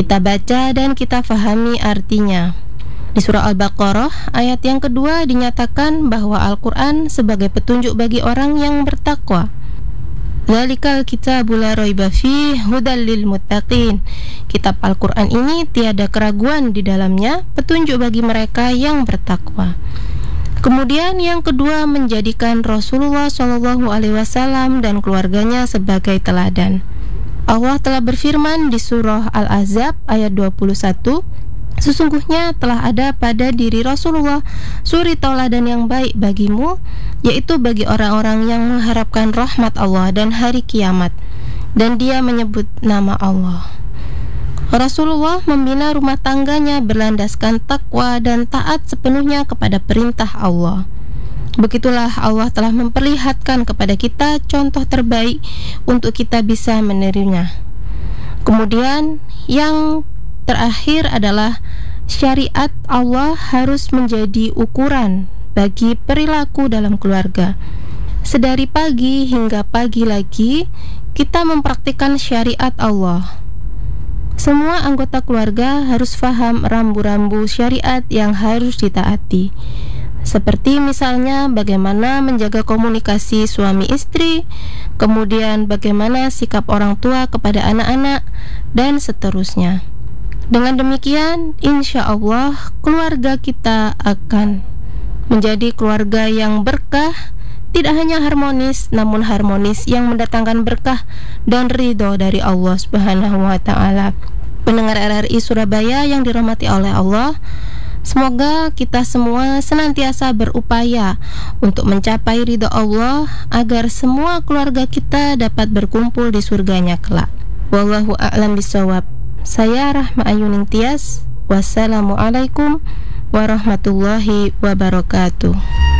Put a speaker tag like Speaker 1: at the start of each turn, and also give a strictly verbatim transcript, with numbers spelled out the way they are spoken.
Speaker 1: Kita baca dan kita fahami artinya. Di surah Al-Baqarah ayat yang kedua dinyatakan bahwa Al-Quran sebagai petunjuk bagi orang yang bertakwa. Dzalikal kitabul la raiba fihi hudal lil muttaqin. Kitab Al-Quran ini tiada keraguan di dalamnya, petunjuk bagi mereka yang bertakwa. Kemudian yang kedua, menjadikan Rasulullah shallallahu alaihi wasallam dan keluarganya sebagai teladan. Allah telah berfirman di surah Al-Ahzab ayat dua puluh satu, sesungguhnya telah ada pada diri Rasulullah suri tauladan yang baik bagimu, yaitu bagi orang-orang yang mengharapkan rahmat Allah dan hari kiamat, dan dia menyebut nama Allah. Rasulullah membina rumah tangganya berlandaskan takwa dan taat sepenuhnya kepada perintah Allah. Begitulah Allah telah memperlihatkan kepada kita contoh terbaik untuk kita bisa menirunya. Kemudian yang terakhir adalah syariat Allah harus menjadi ukuran bagi perilaku dalam keluarga. Sedari pagi hingga pagi lagi kita mempraktikkan syariat Allah. Semua anggota keluarga harus faham rambu-rambu syariat yang harus ditaati. Seperti misalnya bagaimana menjaga komunikasi suami istri, kemudian bagaimana sikap orang tua kepada anak-anak, dan seterusnya. Dengan demikian, insya Allah keluarga kita akan menjadi keluarga yang berkah, tidak hanya harmonis, namun harmonis yang mendatangkan berkah dan ridho dari Allah Subhanahu wa Ta'ala. Pendengar R R I Surabaya yang dirahmati oleh Allah, semoga kita semua senantiasa berupaya untuk mencapai ridho Allah agar semua keluarga kita dapat berkumpul di surganya kelak. Wallahu a'lam bishawab. Saya Rahma Ayuning Tias. Wassalamualaikum warahmatullahi wabarakatuh.